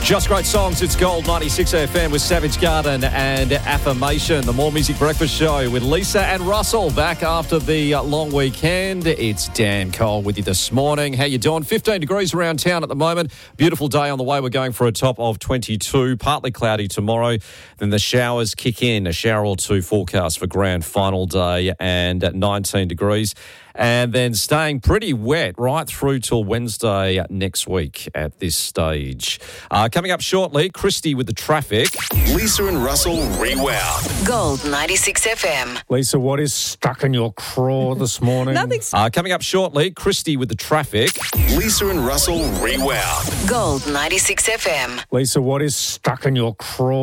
Just great songs. It's Gold 96 FM with Savage Garden and Affirmation. The More Music Breakfast Show with Lisa and Russell back after the long weekend. It's Dan Cole with you this morning. How you doing? 15 degrees around town at the moment. Beautiful day on the way. We're going for a top of 22. Partly cloudy tomorrow. Then the showers kick in. A shower or two forecast for grand final day and at 19 degrees. And then staying pretty wet right through till Wednesday next week at this stage. Coming up shortly, Christy with the traffic. Lisa and Russell Rewound. Gold 96 FM. Lisa, what is stuck in your craw this morning? Nothing's Coming up shortly, Christy with the traffic. Lisa and Russell Rewound. Gold 96 FM. Lisa, what is stuck in your craw?